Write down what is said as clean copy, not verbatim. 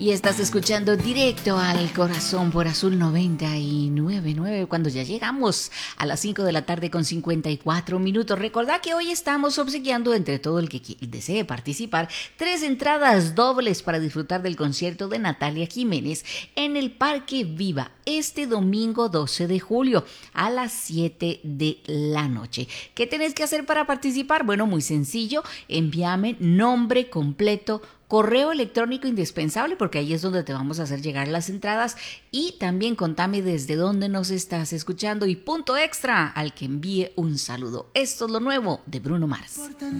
Y estás escuchando Directo al Corazón por Azul 99.9, cuando ya llegamos a las 5 de la tarde con 54 minutos. Recordá que hoy estamos obsequiando entre todo el que desee participar 3 entradas dobles para disfrutar del concierto de Natalia Jiménez en el Parque Viva este domingo 12 de julio a las 7 de la noche. ¿Qué tenés que hacer para participar? Bueno, muy sencillo, envíame nombre completo, correo electrónico indispensable, porque ahí es donde te vamos a hacer llegar las entradas, y también contame desde dónde nos estás escuchando, y punto extra al que envíe un saludo. Esto es lo nuevo de Bruno Mars.